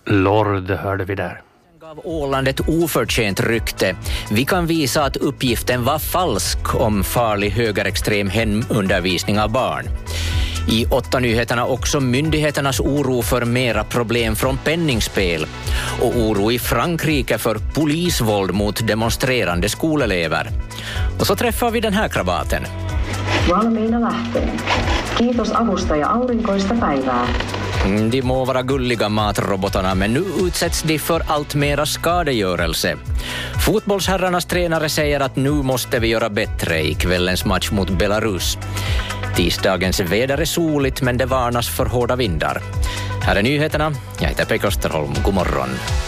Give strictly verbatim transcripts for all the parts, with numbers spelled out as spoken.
Lord hörde vi där. Gav Åland ett oförtjänt rykte. Vi kan visa att uppgiften var falsk om farlig högerextrem hemundervisning av barn. I åtta nyheterna också myndigheternas oro för mera problem från penningspel och oro i Frankrike för polisvåld mot demonstrerande skolelever. Och så träffar vi den här krabaten. Valmiina lähteen. Kiitos avustaja aurinkoista päivää. De må vara gulliga matrobotarna, men nu utsätts de för allt mera skadegörelse. Fotbollsherrarnas tränare säger att nu måste vi göra bättre i kvällens match mot Belarus. Tisdagens väder är soligt, men det varnas för hårda vindar. Här är nyheterna. Jag heter Pekka Österholm. God morgon.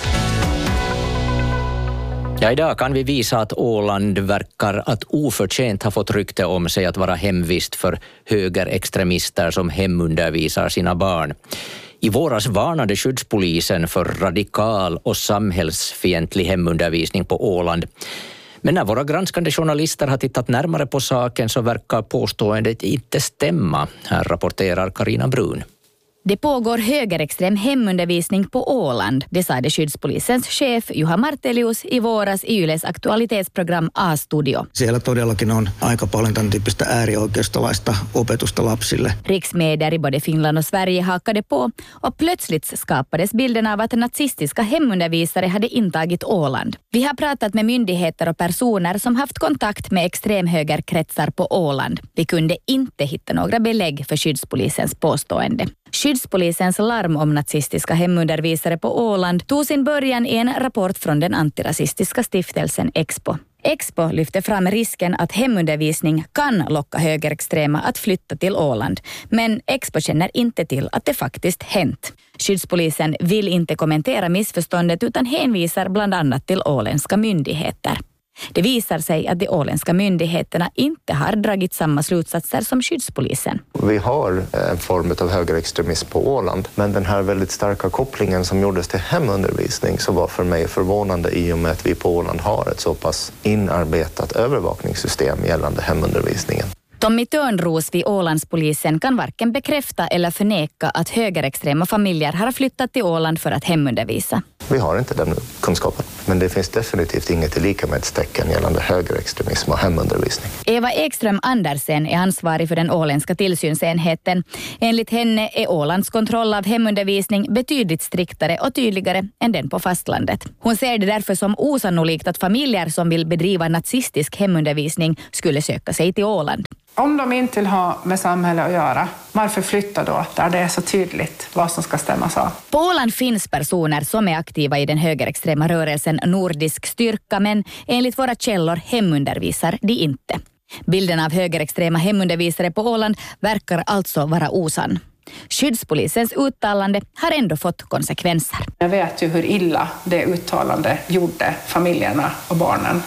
Ja, idag kan vi visa att Åland verkar att oförtjänt ha fått rykte om sig att vara hemvist för högerextremister som hemundervisar sina barn. I våras varnade skyddspolisen för radikal och samhällsfientlig hemundervisning på Åland. Men när våra granskande journalister har tittat närmare på saken så verkar påståendet inte stämma. Här rapporterar Carina Brun. Det pågår högerextrem hemundervisning på Åland, det sa det skyddspolisens chef Juha Martelius i våras i Yles aktualitetsprogram A-studio. Siellä todellakin on aika paljon tämän tyyppistä äärioikeistolaista opetusta lapsille. Riksmedier i både Finland och Sverige hakade på och plötsligt skapades bilden av att nazistiska hemundervisare hade intagit Åland. Vi har pratat med myndigheter och personer som haft kontakt med extremhögerkretsar på Åland. Vi kunde inte hitta några belägg för skyddspolisens påstående. Skyddspolisens larm om nazistiska hemundervisare på Åland tog sin början i en rapport från den antirasistiska stiftelsen Expo. Expo lyfte fram risken att hemundervisning kan locka högerextrema att flytta till Åland, men Expo känner inte till att det faktiskt hänt. Skyddspolisen vill inte kommentera missförståndet utan hänvisar bland annat till åländska myndigheter. Det visar sig att de åländska myndigheterna inte har dragit samma slutsatser som skyddspolisen. Vi har en form av högerextremism på Åland, men den här väldigt starka kopplingen som gjordes till hemundervisning så var för mig förvånande i och med att vi på Åland har ett så pass inarbetat övervakningssystem gällande hemundervisningen. Tommy Törnros vid Ålandspolisen kan varken bekräfta eller förneka att högerextrema familjer har flyttat till Åland för att hemundervisa. Vi har inte den kunskapen, men det finns definitivt inget likamedstecken gällande högerextremism och hemundervisning. Eva Ekström Andersen är ansvarig för den åländska tillsynsenheten. Enligt henne är Ålands kontroll av hemundervisning betydligt striktare och tydligare än den på fastlandet. Hon ser det därför som osannolikt att familjer som vill bedriva nazistisk hemundervisning skulle söka sig till Åland. Om de inte vill ha med samhället att göra, varför flytta då där det är så tydligt vad som ska stämmas av? På Åland finns personer som är aktiva i den högerextrema rörelsen Nordisk styrka, men enligt våra källor hemundervisar de inte. Bilden av högerextrema hemundervisare på Åland verkar alltså vara osann. Skyddspolisens uttalande har ändå fått konsekvenser. Jag vet ju hur illa det uttalande gjorde familjerna och barnen.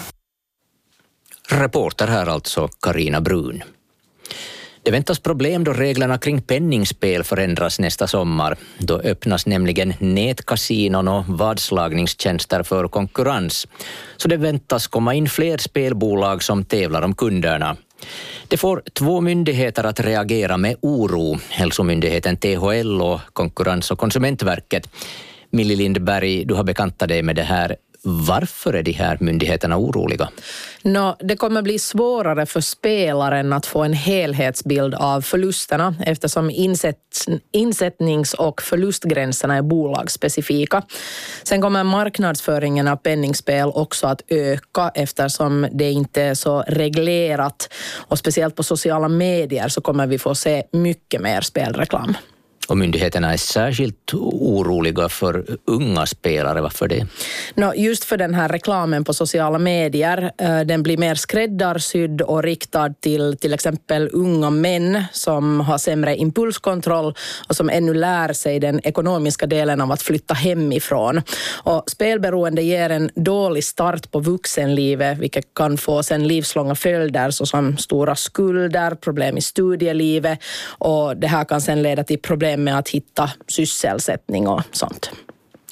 Reporter här alltså Carina Brun. Det väntas problem då reglerna kring penningspel förändras nästa sommar. Då öppnas nämligen nätkasinon och vadslagningstjänster för konkurrens. Så det väntas komma in fler spelbolag som tävlar om kunderna. Det får två myndigheter att reagera med oro. Hälsomyndigheten T H L och Konkurrens- och konsumentverket. Millie Lindberg, du har bekantat dig med det här. Varför är de här myndigheterna oroliga? No, det kommer bli svårare för spelaren att få en helhetsbild av förlusterna eftersom insätt, insättnings- och förlustgränserna är bolagsspecifika. Sen kommer marknadsföringen av penningspel också att öka eftersom det inte är så reglerat. Och speciellt på sociala medier så kommer vi få se mycket mer spelreklam. Och myndigheterna är särskilt oroliga för unga spelare. Varför det? No, just för den här reklamen på sociala medier. Den blir mer skräddarsydd och riktad till till exempel unga män som har sämre impulskontroll och som ännu lär sig den ekonomiska delen av att flytta hemifrån. Och spelberoende ger en dålig start på vuxenlivet, vilket kan få sen livslånga följder såsom stora skulder, problem i studielivet, och det här kan sen leda till problem med att hitta sysselsättning och sånt.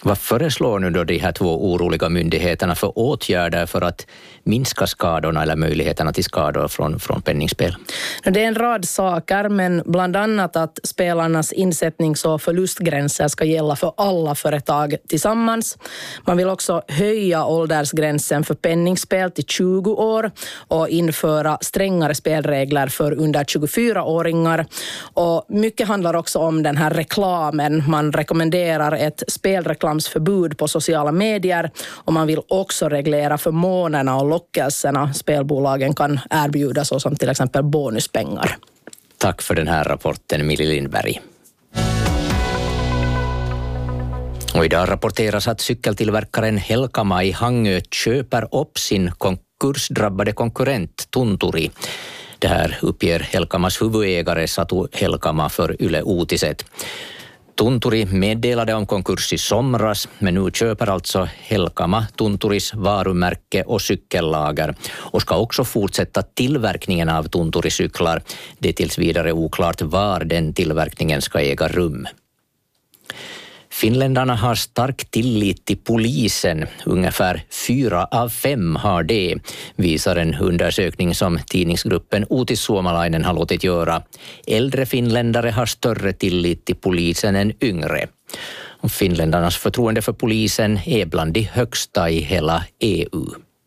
Vad föreslår nu då de här två oroliga myndigheterna för åtgärder för att minska skadorna eller möjligheterna till skador från, från penningspel? Det är en rad saker, men bland annat att spelarnas insättnings- och förlustgränser ska gälla för alla företag tillsammans. Man vill också höja åldersgränsen för penningspel till tjugo år och införa strängare spelregler för under tjugofyra-åringar. Och mycket handlar också om den här reklamen. Man rekommenderar ett spelreklamsförbud på sociala medier och man vill också reglera förmånerna och lockelserna spelbolagen kan erbjuda, så som till exempel bonuspengar. Tack för den här rapporten, Mili Lindberg. Och idag rapporteras att cykeltillverkaren Helkama i Hangö köper upp sin konkursdrabbade konkurrent Tunturi. Det här uppger Helkamas huvudägare Satu Helkama för Yle Uutiset. Tunturi meddelade om konkurs i somras, men nu köper alltså Helkama Tunturis varumärke och cykellager och ska också fortsätta tillverkningen av Tunturicyklar. Det är tills vidare oklart var den tillverkningen ska äga rum. Finländarna har stark tillit till polisen. Ungefär fyra av fem har det, visar en undersökning som tidningsgruppen Uutis Suomalainen har låtit göra. Äldre finländare har större tillit till polisen än yngre. Och finländarnas förtroende för polisen är bland de högsta i hela E U.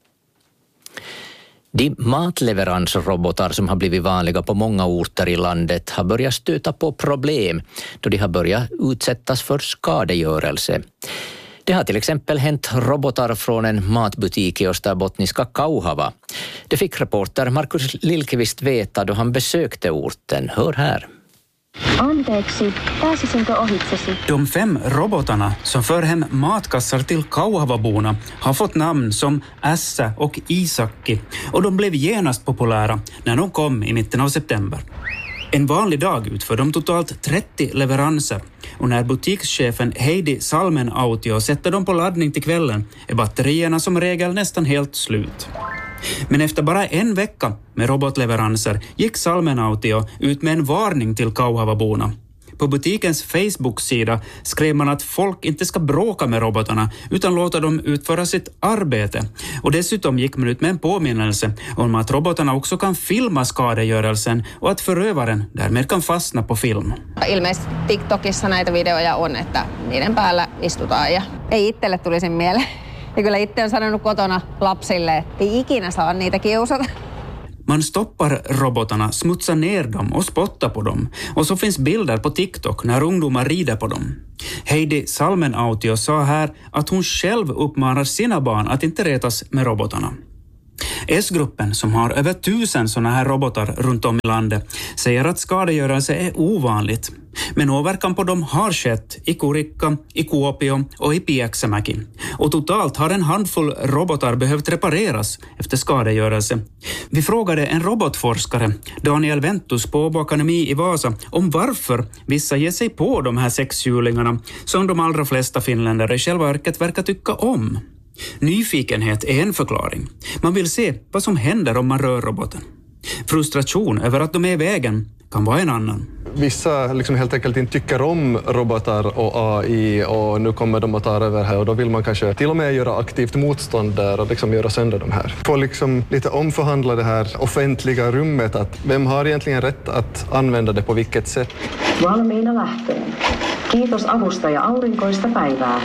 De matleveransrobotar som har blivit vanliga på många orter i landet har börjat stöta på problem då de har börjat utsättas för skadegörelse. Det har till exempel hänt robotar från en matbutik i österbottniska Kauhava. Det fick reporter Markus Lilkvist veta då han besökte orten. Hör här. Anteeksi, pääsisinkö ohitsesi? De fem robotarna som för hem matkassar till Kauhavaborna har fått namn som Ässä och Isakki och de blev genast populära när de kom i mitten av september. En vanlig dag utför de totalt trettio leveranser och när butikschefen Heidi Salmen Autio sätter dem på laddning till kvällen är batterierna som regel nästan helt slut. Men efter bara en vecka med robotleveranser gick Salmen Autio ut med en varning till Kauhavaborna. På butikens Facebook-sida skrev man att folk inte ska bråka med robotarna utan låta dem utföra sitt arbete. Och dessutom gick man ut med en påminnelse om att robotarna också kan filma skadegörelsen och att förövaren därmed kan fastna på film. Ilmeisesti TikTokissa näitä videoja on, että niiden päällä istutaan ja ei itselle tulisi mieleen. Ja kyllä itse on sanonut kotona lapsille, että ei ikinä saa niitä kiusata. Man stoppar robotarna, smutsar ner dem och spottar på dem. Och så finns bilder på TikTok när ungdomar rider på dem. Heidi Salmen Autio sa här att hon själv uppmanar sina barn att inte retas med robotarna. S-gruppen, som har över tusen sådana här robotar runt om i landet, säger att skadegörelse är ovanligt. Men åverkan på dem har skett i Kurikka, i Kuopio och i Pieksämäki. Och totalt har en handfull robotar behövt repareras efter skadegörelse. Vi frågade en robotforskare, Daniel Ventus på Åbo Akademi i Vasa, om varför vissa ger sig på de här sexhjulingarna som de allra flesta finländare i själva verket verkar tycka om. Nyfikenhet är en förklaring. Man vill se vad som händer om man rör roboten. Frustration över att de är i vägen kan vara en annan. Vissa liksom helt enkelt inte tycker om robotar och A I och nu kommer de att ta över här och då vill man kanske till och med göra aktivt motstånd där och liksom göra sönder de här. Få liksom lite omförhandla det här offentliga rummet, att vem har egentligen rätt att använda det på vilket sätt. Valmiina lähtöön. Kiitos avusta ja aurinkoista päivää.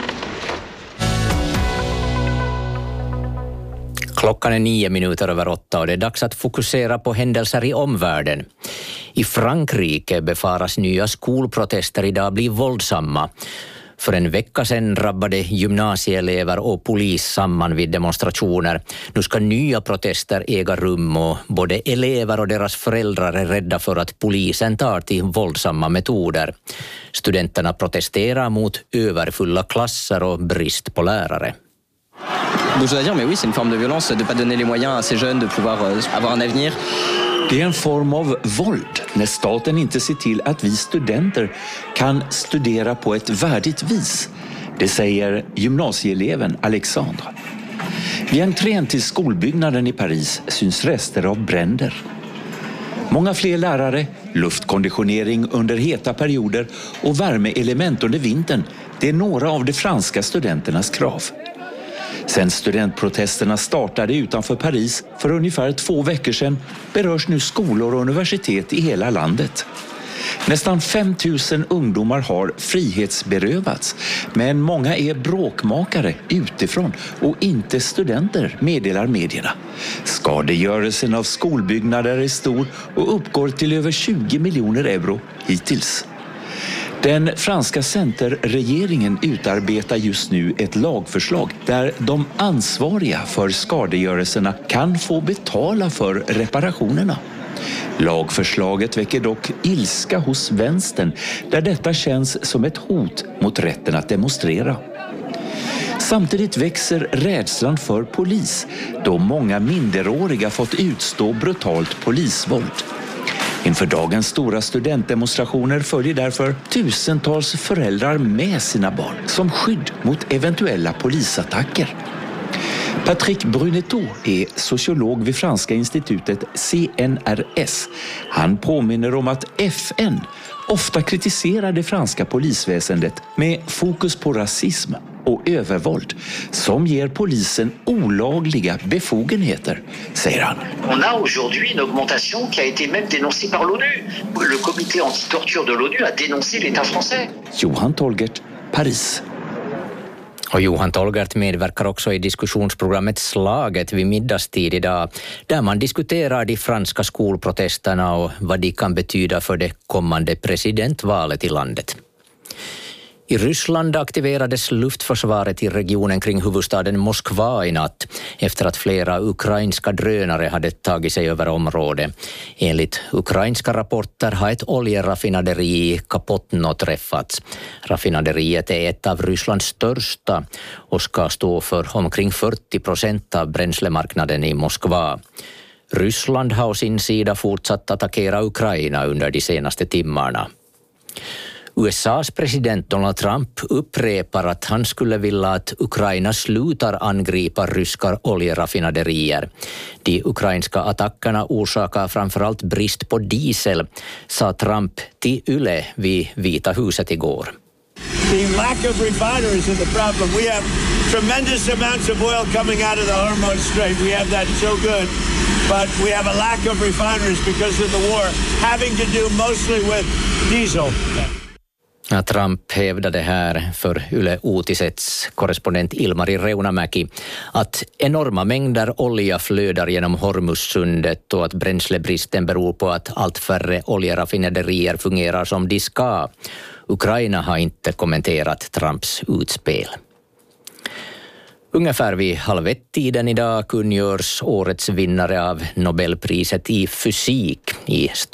Klockan är nio minuter över åtta och det är dags att fokusera på händelser i omvärlden. I Frankrike befaras nya skolprotester idag bli våldsamma. För en vecka sedan drabbade gymnasieelever och polis samman vid demonstrationer. Nu ska nya protester äga rum och både elever och deras föräldrar är rädda för att polisen tar till våldsamma metoder. Studenterna protesterar mot överfulla klasser och brist på lärare. Donc je dois dire, mais oui, c'est une forme de violence de ne pas donner les moyens à ces jeunes de pouvoir euh, avoir un avenir. Det är en form av våld när staten inte ser till att vi studenter kan studera på ett värdigt vis. Det säger gymnasieeleven Alexandre. Vid entrén till skolbyggnaden i Paris syns rester av bränder. Många fler lärare, luftkonditionering under heta perioder och värmeelement under vintern, det är några av de franska studenternas krav. Sen studentprotesterna startade utanför Paris för ungefär två veckor sedan berörs nu skolor och universitet i hela landet. Nästan fem tusen ungdomar har frihetsberövats, men många är bråkmakare utifrån och inte studenter, meddelar medierna. Skadegörelsen av skolbyggnader är stor och uppgår till över tjugo miljoner euro hittills. Den franska centerregeringen utarbetar just nu ett lagförslag där de ansvariga för skadegörelserna kan få betala för reparationerna. Lagförslaget väcker dock ilska hos vänstern där detta känns som ett hot mot rätten att demonstrera. Samtidigt växer rädslan för polis då många minderåriga fått utstå brutalt polisvåld. Inför dagens stora studentdemonstrationer följer därför tusentals föräldrar med sina barn som skydd mot eventuella polisattacker. Patrick Brunetto är sociolog vid franska institutet C N R S. Han påminner om att F N ofta kritiserar det franska polisväsendet med fokus på rasism och övervåld som ger polisen olagliga befogenheter, säger han. On a aujourd'hui une augmentation qui a été même dénoncée par l'ONU. Le comité anti-torture de l'ONU a dénoncé l'État français. Johan Tolgert, Paris. Och Johan Tolgert medverkar också i diskussionsprogrammet Slaget vid middagstid idag, där man diskuterar de franska skolprotesterna och vad de kan betyda för det kommande presidentvalet i landet. I Ryssland aktiverades luftförsvaret i regionen kring huvudstaden Moskva i natt efter att flera ukrainska drönare hade tagit sig över området. Enligt ukrainska rapporter har ett oljeraffinaderi i Kapotno träffats. Raffinaderiet är ett av Rysslands största och ska stå för omkring fyrtio procent av bränslemarknaden i Moskva. Ryssland har å sin sida fortsatt attackera Ukraina under de senaste timmarna. U S A:s president Donald Trump upprepar att han skulle vilja att Ukraina slutar angripa ryska oljeraffinaderier. De ukrainska attackerna orsakar framförallt brist på diesel, sa Trump till Yle vid Vita huset igår. The lack of refineries is the problem. We have tremendous amounts of oil coming out of the Hormuz Strait. We have that so good. But we have a lack of refineries because of the war, having to do mostly with diesel. Ja, Trump hävdade här för Yle Uutisets korrespondent Ilmari Reunamäki att enorma mängder olja flödar genom Hormuzsundet och att bränslebristen beror på att allt färre oljeraffinaderier fungerar som de ska. Ukraina har inte kommenterat Trumps utspel. Ungefär vid halv ett-tiden idag kungörs årets vinnare av Nobelpriset i fysik i